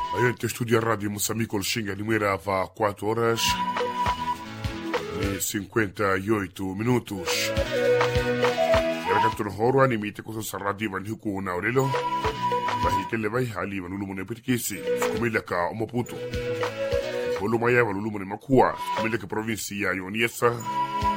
Ayan, te estudia Radio Moçambique, o Xinga, Limeira, há 4 horas e 58 minutos. Era canto no horo, animite cosa sa radio van huku na orelo. Bahi kele vai hali van ulumu ne perkisi, skumila ka omaputo. Holo maya van ulumu ne makua, skumila ka provinsia Ioniesa.